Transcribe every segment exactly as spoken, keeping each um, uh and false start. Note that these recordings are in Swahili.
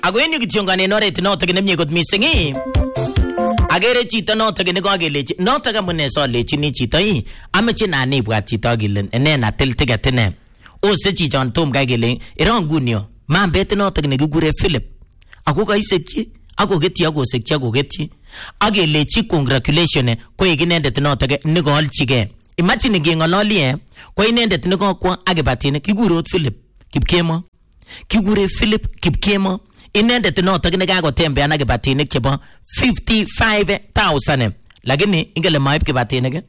Ako en yu kityonganen oret notok nemie kot mising ii. Agere chito notok ne kokelechi notok amune solechini chito ii ameche nan ibwat chito kele ene na til ticket ine. Ose chichon tom kai kele irangunio mambet notok ne kikure Philip. Ako kaisekchi ako ketyi ako sekchi ako ketyi. Akelechi congratulations ko inendet notok ne koolchige. Imagine ngengololi eh ko inendet ne kokwa akibatine kikure Philip Kipkemo. Kikure Philip Kipkemo. Inendet notok ne kakotembea na kibatinik chebo fifty-five thousand. Lakini ingele maib kibatinik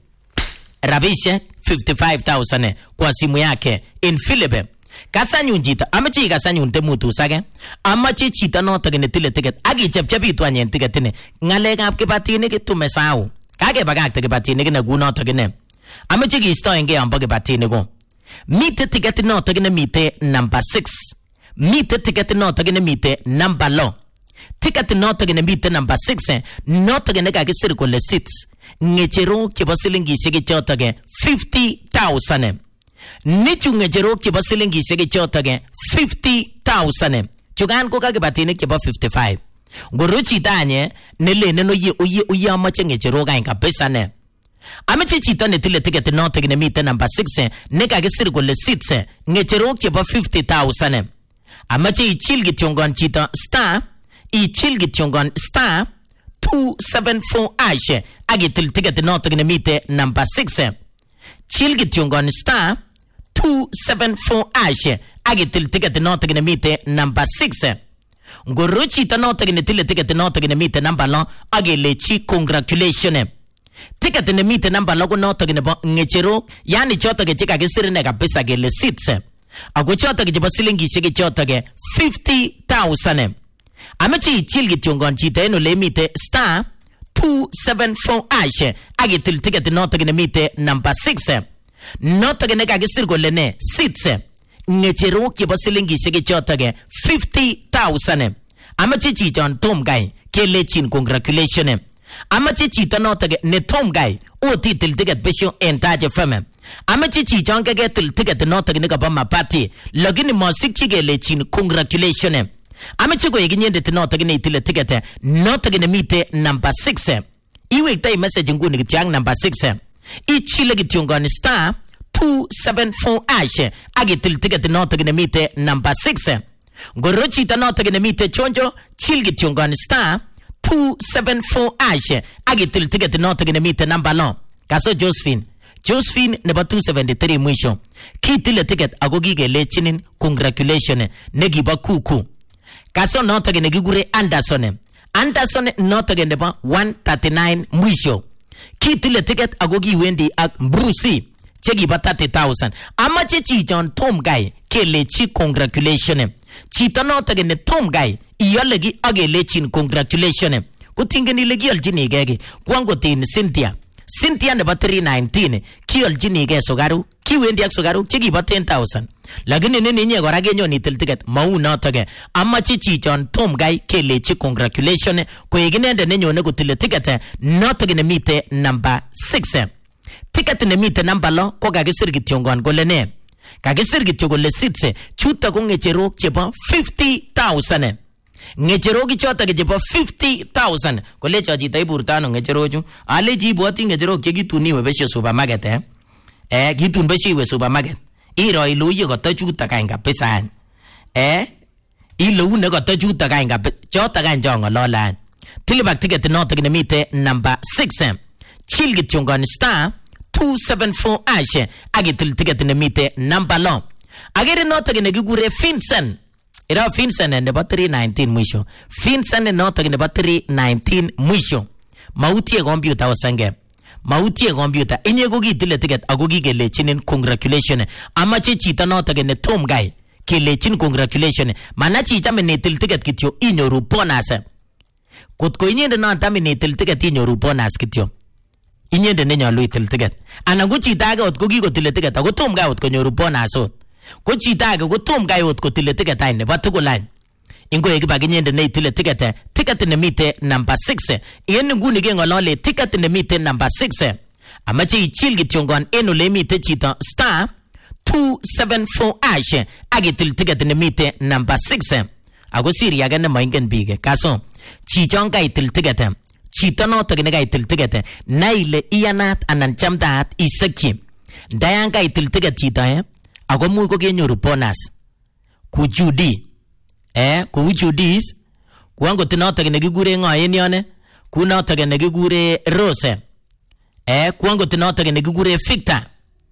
rabishek fifty-five thousand kwa simu yake in Philip. Kasanyun chito amache kasanyun temutu sage amache chito notok ne tile ticket akichepchepitu anyen ticket ne ngalekab kibatinik tumesau kakebagakte kibatinik ne ku notok ne amache kistoenge ambo kibatinik ko mite ticket notok ne mite number six. Mite ticket notok ne mite number low. Ticket notok ne mite number six notok ne kakisir kole seats ngecherok chebo silingishek chotok fifty thousand. Nichu ngecherok chebo silingishek chotok fifty thousand. Chukan ko kakibatinik chebo fifty-five. Ngoro chito anye nelene no ye uye uye amache ngecherok ain kabisa ne. Amache chito ne tile ticket notok ne mite number six ne kakisir kole seats ngecherok chebo fifty thousand. Amache ichil kityongon chito star ichil kityongon star two seventy-four ash agitil ticket notok ne mite number six. Chil kityongon star two seventy-four ash agitil ticket notok ne mite number six. Ngoro chito notok ne tile ticket notok ne mite number lo agelechi congratulations. Ticket ne mite number lo ko notok ne bo ngechero yani chotok che kakisir ne kabisa gele seats. Ako chotok chebo silingishek chotok fifty thousand. Amache ichil kityongon chito eno le mite star two seventy-four ash agitil ticket notok ne mite number six. Notok ne kakisir kole ne seats ngecherok chebo silingishek chotok fifty thousand. Amache chichon tom guy kelechin congratulations. Amache chito notok ne tom guy otitil ticket besho en Taje F M. Amache chichon kegetil ticket notok ne kaba mapati lakini mosikchi kelechin congratulations. Amache ko yeginyendet notok ne itile ticket notok ne mite number six. Iwektai message nguni kityang number six. Ichile kityongon star two seventy-four ash agitil ticket notok ne mite number six. Ngoro chito notok ne mite chonjo chil kityongon star two seventy-four ash agitil ticket notok ne mite number lo. Kaso Josephine Josephine nebo two seventy-three mwisho kitile ticket ako kikelechinin congratulations nekibo kuku. Kaso notok ne kikure Anderson Anderson notok nebo one thirty-nine mwisho kitile ticket ako kiwendi ak Brucey chekibo thirty thousand. Amache chichon tom guy kelechi congratulations. Chito notok ne tom guy iyolegi akelechin congratulations. Kutingeni ile kiolchinigei kwangotin Cynthia Cynthia nebo three nineteen kiolchinigei sugaru kiwendi ak sugaru chekibo ten thousand. Lakini nini nye kora kenyon itil ticket mau notok. Amache chichon tom guy kelechi congratulations ko inendet nenyone kotile ticket notok ne mite number six. Ticket ne mite number lo ko kakisir kityongon kole ne kakisir kityo kole seats chuto ko ngecherok chebo fifty thousand. Ngecherok chotok chebo fifty thousand. Kole chachito iburtano ngecherochu aleji ibwoti ngecherok chekituniwe besho supermarket eh eh kitun beshiwe supermarket iro iluye kotochuto kain kabisa eh iluune kotochuto kain kabisa chotok kain chongololan. Tilibak ticket notok ne mite number six. Chil kityongon star two seventy-four ash agitil ticket ne mite number lo. Agere notok ne kikure Vincent. Ira Vincent nebo three nineteen mwisho. Vincent notok nebo three nineteen mwisho. Mautie computer osenge. Mautie computer. Inye ko kitile ticket ako kikelechinin congratulations. Amache chito notok ne tom guy kelechin congratulations. Mana chicha me netil ticket kityo inyoru bonus. Kotko inyende notok me netil ticket inyoru bonus kityo. Inyende nenyolu itil ticket. Ana ko chito age ot ko kikotile ticket ako tom guy ot konyoru bonus ot. Ko chito age ko tom guy ot kotile ticket ay nebo tugul ay. Ingo yekiba kinyende ne itile ticket ticket ne mite number six. Yen nguni kengolole ticket ne mite number six. Amache ichil kityongon eno le mite chito star two seventy-four ash agitil ticket ne mite number six. Ako siri age ne moingen biik. Kaso chichon kaitil ticket. Chito notok ne kaitil ticket. Na ile iyanat anan chamtaat isekyi. Ndayan kaitil ticket chito eh. Ako mui ko kenyoru bonus. Ku Judy. Eh, ku Judy's. Ku angot notok ne kikure ngo en yone. Ku notok ne kikure Rose. Eh, ku angot notok ne kikure Victor.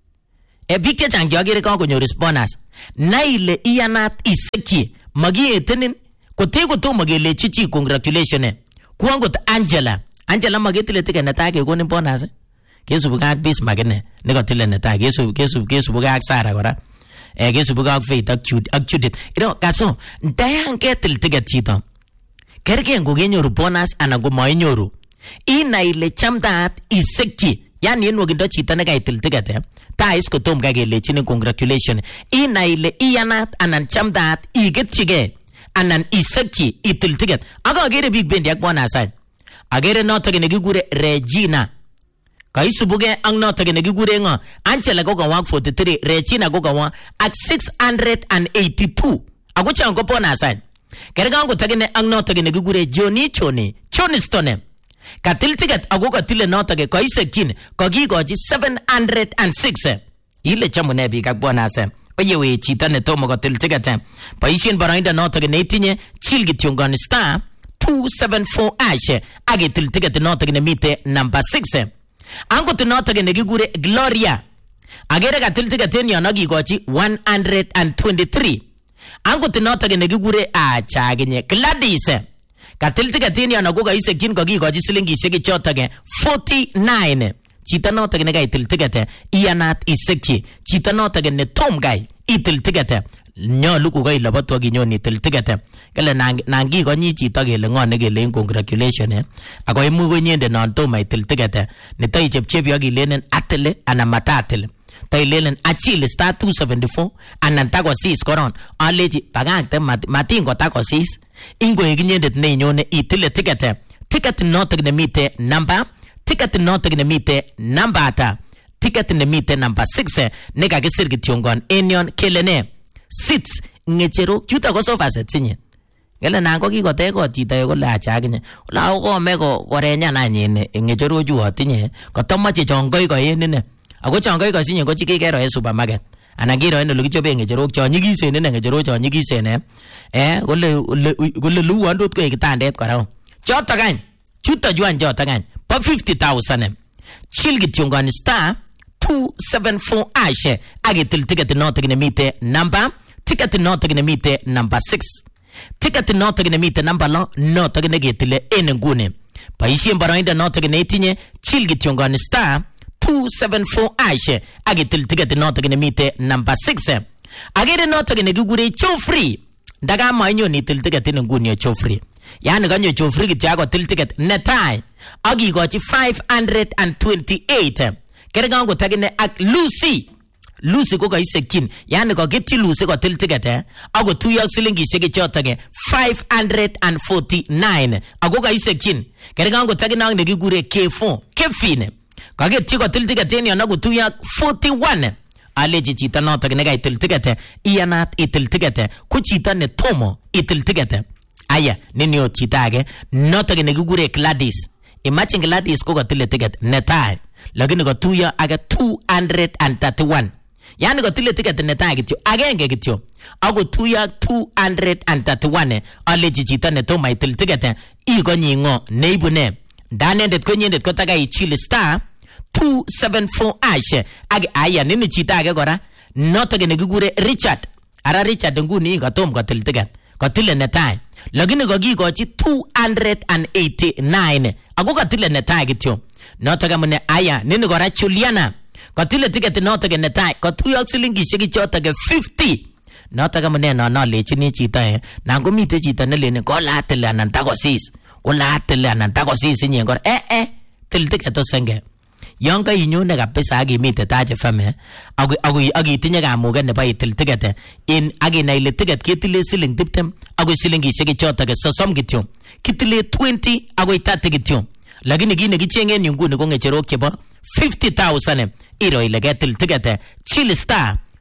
E biik chechang chokere kakonyor bonus. Na ile iyanat isekyi. Magietenin kote kotomo kelechi chi congratulations. Ku angot Angela. Angela magetile ticket netai kekonin bonus. Kesubu ak Bismarck ne nekotile netai. Kesubu kesubu kesubu ak Sarah kora. Eh, kesubu ak Faith ak Judy ak Judith. Ino kaso ndayan ketil ticket chito. Kerken ko kenyoru bonus anan ko mainyoru. Ina ile chamtaat isekyi. Yani en wakindo chito ne kaitil ticket eh. Tais kotom ka kelechini congratulations. Ina ile iyanat anan chamtaat iketchige anan isekyi itil ticket. Aga agere big bendi ak bonus ay. Agere notok ne kikure Regina. Kaisubuge ang notok ne kikure ngo. Angela ko kawa forty-three, Regina ko kawa at six hundred eighty-two. Ako chan ko bonus ay. Kerga ko tagine ang notok ne kikure Johnny Choni. Chonistone. Katil ticket ako katile notok ko isekyin ko kikochi seven hundred six. Ile chamune biik ak bonus. Oyewe chito ne tomo katil ticket. Paishin barainda notok ne itinye chil kityongon star two seven four ash. Age til ticket notok ne mite number six. Angot notok ne kikure Gloria. Agere katil ticket en yon akikochi one hundred twenty-three. Angot notok ne kikure achaginye Gladys. Katil ticket en yon ako kaisekyin ko kikochi silingishek chotok forty-nine. Chito notok ne kaitil ticket iyanat isekyi. Chito notok ne tom guy itil ticket. Nyolu ko kailobot wakinyon itil ticket. Kale nangi konyi chito kele ngo ne kele congratulations. Ako imuch konyende non tom itil ticket. Nito ichepchepi akilenen atile anan matatil. Tailelen achil star two seventy-four anan takosis koron. Aleji bagakte matingo takosis. Ingo ikinyendet ne inyone itile ticket. Ticket notok ne mite number. Ticket notok ne mite number ata. Ticket ne mite number six. Ne kakisir kityongon enyon kelene. Sits ngechero chuta ko sofa set sinye. Gele nango kikoteko chito yo kole achaginye. Ola ukome ko korenya nanyene ngechero chu atinye. Kotomoche chongoi ko enine. Ako chongoi ko sinye ko chikikero e supermarket. Anan kiro en ole kichobe ngecherok cho nyigisen ne ngecherok cho nyigisen eh. Eh kole kole luwan dot ko kitandet kora. Choto kany. Chuta juan choto kany. Pa fifty thousand. Chil kityongon star two seven four ash. Agetil ticket notok ne mite number. Ticket notok ne mite number six. Ticket notok ne mite number lo notok ne getile en ngune. Paishin barainda notok ne itinye chil kityongon star two seven four ash. Agetil ticket notok ne mite number six. Agere notok ne kikure Chofree. Daga mainyo ni til ticket en ngune Chofree. Yani kanyo Chofree kityago til ticket netai. Agi gochi five hundred twenty-eight. Kerga ngo tagine ak Lucy. Lucy ko kaisekyin. Yani ko getchi Lucy ko til ticket eh. Ago tuyo silingishek chotage five hundred forty-nine. Ago kaisekyin. Kerga ngo tagine ne kikure K four. Kefine. Ko getchi ko til ticket en yon ago tuyo forty-one. Aleji chita notok ne kaitil ticket. Iyanat itil ticket. Ku chita ne tomo itil ticket. Aya, nini o chita age. Notok ne kikure Gladys. Imagine Gladys ko katile ticket netai. Lakini ko tuya aga two hundred thirty-one. Yani ko tile ticket netai kityo. Agenge kityo. Ako tuya two hundred thirty-one. Aleji chita ne toma itil ticket. Iko nyingo neibu ne. Danendet ko nyendet ko taga ichili star two seven four ash. Age aya nini chita age kora. Notok ne kikure Richard. Ara Richard nguni katom katil ticket. Katile netai. Lakini ko kikochi two hundred eighty-nine. Ako katile netai kityo. Notok amune aya nini kora Juliana. Katile ticket notok netai. Katuyok silingishek chotok fifty. Notok amune no no lechini chito eh. Nango mite chito nelene ko latile anan takosis. Ko latile anan takosis inye kora. Eh eh. Til ticket osenge. Yon ka inyone kabisa akimite Taach F M ako ako akitinye kamuget nebo itil ticket in akina ile ticket ketile siling tiptem ako silingishek chotok sosom kityo. Kitile twenty ako thirty kityo. Lakini kine kichengen nguni ko ngecherok chebo fifty thousand. Iro ile ketil ticket chill star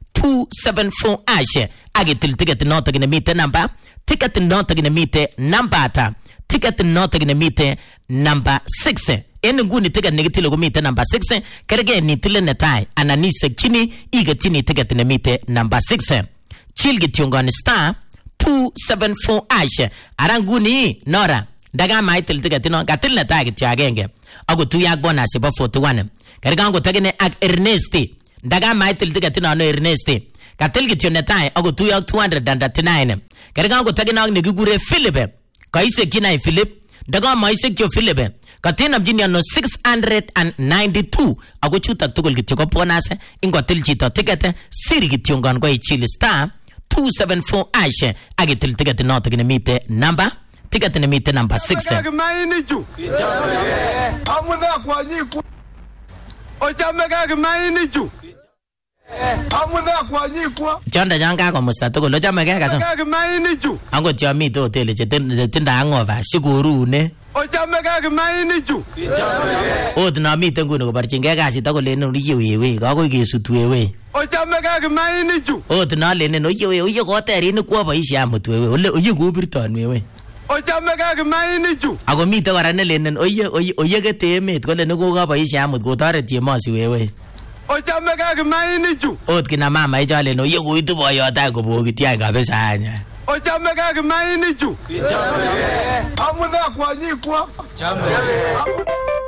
two seven four hash agitil ticket noto gine mite number ticket noto gine mite number ata ticket noto gine mite number six en nguni ticket negitilo gumite number six kerege ni tile netai ananise kini igatini ticket ne mite number six chilgi tiongoni star two seven four hash aranguni nora daga maitil ticket no gatil netai gitya agenge ago tu yak bonus ba forty-one kerege ngo tagine ak Ernesti daga maitil ticket no no Ernesti gatil gityo netai ago tu yak two hundred thirty-nine kerege ngo tagine ak negigure Philip kaise kinai Philip daga maise kyo Philip katina mjini no six hundred ninety-two ago chuta tugul gityo ko bonus ingo til chito ticket siri gityo ngon go ichili star two seven four hash agitil ticket no tagine mite number ticket ne mite number six maini ju amuna kwa nyiku ojamega ke maini ju amuna kwa nyiku chonda janga ko musta tugul ojamega ka so ke maini ju ango tyo mi to hotel che tinda ngova shukuru ne ojamega ke maini ju od na mi tengu no barchinge ka si tagol ne ri yewe ka ko ke sutwewe ojamega ke maini ju od na le ne no yewe uye ko teri ni kwa baisha mutwewe ole uye go birton wewe ojamega ke maini ju ago mi to kora ne le ne oye oye ke temet ko le ne ko ka baisha mut ko taret ye masi wewe ojamega ke maini ju od kina mama ijale no ye go itu boyo ta ko bo kitia kabisa anya ojamega ke maini ju amuna kwa nyiku